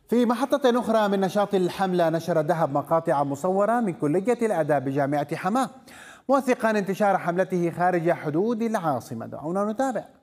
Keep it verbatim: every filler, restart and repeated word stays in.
في محطة أخرى من نشاط الحملة، نشر دهب مقاطع مصورة من كلية الآداب بجامعة حماة، موثقا انتشار حملته خارج حدود العاصمة. دعونا نتابع.